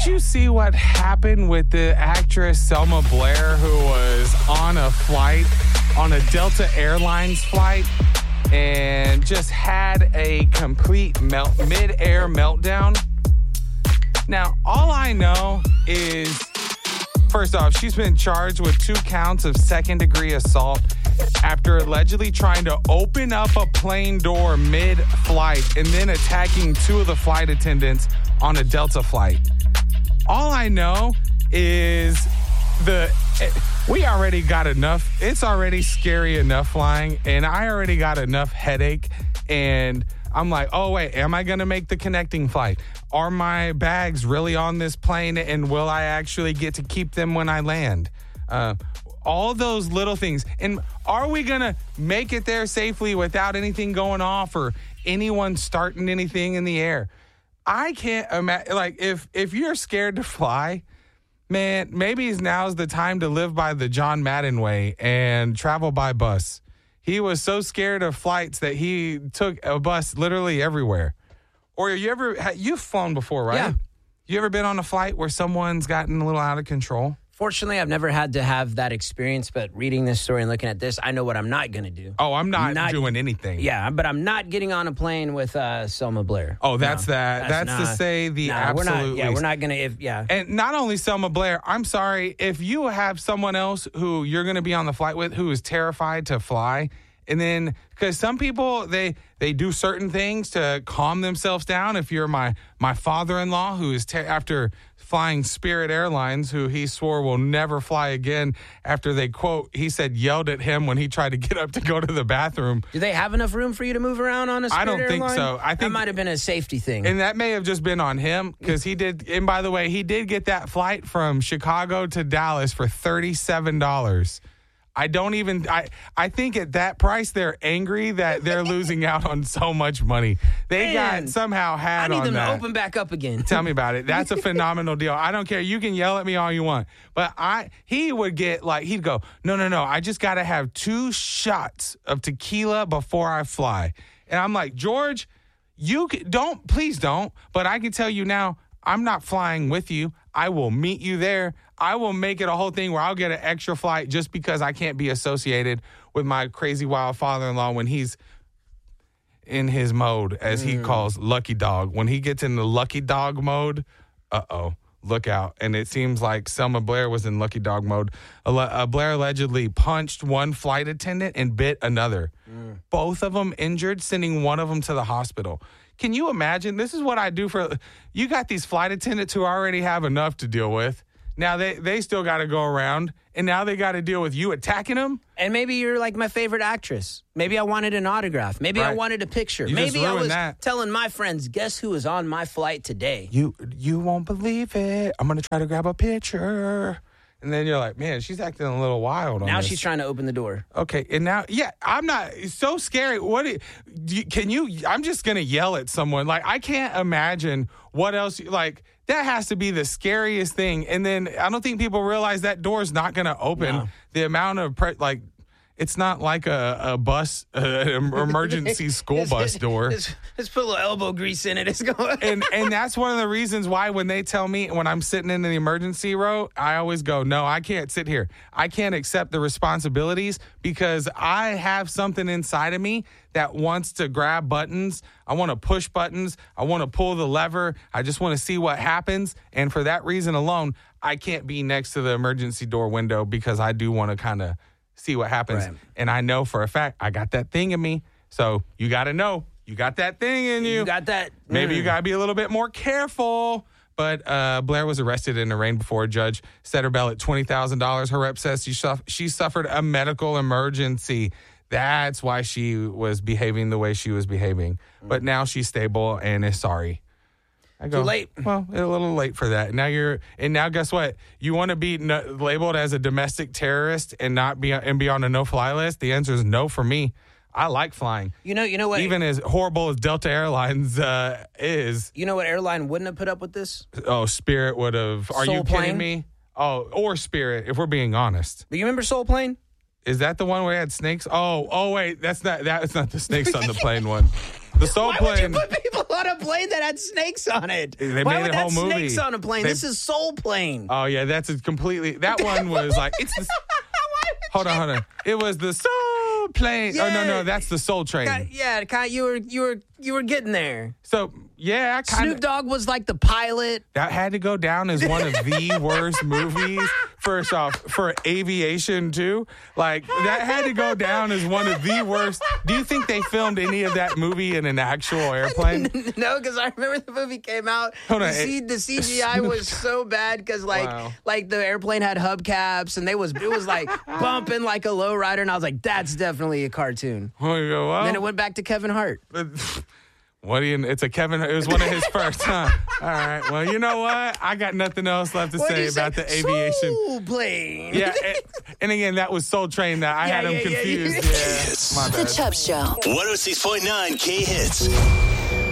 you see what happened with the actress Selma Blair, who was on a flight, on a Delta Airlines flight, and just had a complete mid-air meltdown? Now, all I know is, first off, she's been charged with 2 counts of second-degree assault after allegedly trying to open up a plane door mid-flight and then attacking 2 of the flight attendants on a Delta flight. All I know is we already got enough. It's already scary enough flying, and I already got enough headache, and I'm like, oh, wait, am I going to make the connecting flight? Are my bags really on this plane, and will I actually get to keep them when I land? All those little things. And are we going to make it there safely without anything going off or anyone starting anything in the air? I can't imagine, like, if you're scared to fly, man, maybe now's the time to live by the John Madden way and travel by bus. He was so scared of flights that he took a bus literally everywhere. Or you've flown before, right? Yeah. You ever been on a flight where someone's gotten a little out of control? Fortunately, I've never had to have that experience, but reading this story and looking at this, I know what I'm not going to do. Oh, I'm not doing anything. Yeah, but I'm not getting on a plane with Selma Blair. Oh, that's to say the absolute least. We're not going to, And not only Selma Blair, I'm sorry, if you have someone else who you're going to be on the flight with who is terrified to fly, and then, because some people, they do certain things to calm themselves down. If you're my father-in-law, who is after flying Spirit Airlines, who he swore will never fly again after they, quote, he said yelled at him when he tried to get up to go to the bathroom. Do they have enough room for you to move around on a Spirit Airline? I don't think so. I think that might have been a safety thing. And that may have just been on him, because he did, and by the way, he did get that flight from Chicago to Dallas for $37. I think at that price, they're angry that they're losing out on so much money. They somehow had on that. I need them to open back up again. Tell me about it. That's a phenomenal deal. I don't care. You can yell at me all you want. But he would get he'd go, no. I just got to have 2 shots of tequila before I fly. And I'm like, George, please don't. But I can tell you now, I'm not flying with you. I will meet you there. I will make it a whole thing where I'll get an extra flight just because I can't be associated with my crazy wild father-in-law when he's in his mode, as he calls Lucky Dog. When he gets in the Lucky Dog mode, look out. And it seems like Selma Blair was in Lucky Dog mode. Blair allegedly punched one flight attendant and bit another. Both of them injured, sending one of them to the hospital. Can you imagine? This is what I do you got these flight attendants who already have enough to deal with. Now they still got to go around, and now they got to deal with you attacking them. And maybe you're like my favorite actress. Maybe I wanted an autograph. Maybe I wanted a picture. Maybe I was telling my friends, guess who was on my flight today? You won't believe it. I'm going to try to grab a picture. And then you're like, man, she's acting a little wild on Now this. She's trying to open the door. Okay, and now, I'm not, it's so scary. I'm just going to yell at someone. Like, I can't imagine what else, that has to be the scariest thing. And then I don't think people realize that door's not going to open. No. The amount of, it's not like a bus, emergency school bus door. Just put a little elbow grease in it. It's going. And that's one of the reasons why when they tell me, when I'm sitting in the emergency row, I always go, no, I can't sit here. I can't accept the responsibilities because I have something inside of me that wants to grab buttons. I want to push buttons. I want to pull the lever. I just want to see what happens. And for that reason alone, I can't be next to the emergency door window because I do want to kind of see what happens. Right. And I know for a fact I got that thing in me. So you got to know you got that thing in you. You got that. Maybe you got to be a little bit more careful. But Blair was arrested and arraigned before a judge, set her bail at $20,000. Her rep says she suffered a medical emergency. That's why she was behaving the way she was behaving. But now she's stable and is sorry. I go, too late. Well, a little late for that. Now guess what? You want to be labeled as a domestic terrorist and not be on a no-fly list? The answer is no for me. I like flying. You know what? Even as horrible as Delta Airlines is. You know what airline wouldn't have put up with this? Oh, Spirit would have. Are you kidding me? Oh, or Spirit, if we're being honest. Do you remember Soul Plane? Is that the one where it had snakes? Oh, wait, that's not the snakes on the plane one. The Soul Plane. Why would you put people on on a plane that had snakes on it. They Why made would a whole that movie. snakes on a plane? This is Soul Plane. Oh, yeah, that's a completely... That one was like... It's the, hold on. It was the Soul Plane. Yeah. Oh, no, that's the Soul Train. Yeah, you were getting there. So, yeah, I kind of... Snoop Dogg was like the pilot. That had to go down as one of the worst movies. First off, for aviation, too. Like, that had to go down as one of the worst. Do you think they filmed any of that movie in an actual airplane? No, because I remember the movie came out. Hold on. The CGI was so bad because, like the airplane had hubcaps and it was like bumping like a lowrider. And I was like, that's definitely a cartoon. Oh, you go, well, Then it went back to Kevin Hart. What do you? It's a Kevin. It was one of his first, huh? All right. Well, you know what? I got nothing else left to say about the aviation. Soul Plane. Yeah, and again, that was Soul Train. That I had him confused. Yeah, my bad. The Chubb Show. 106.9 K Hits.